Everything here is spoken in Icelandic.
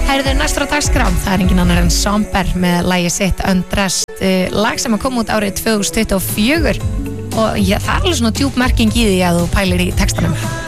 Herðu, næstur á dagskrám, það engin annar en Somber með lagið sitt Undressed, lag sem að koma út árið 2024 og það alveg svona djúp merking í því að þú pælir í textanum.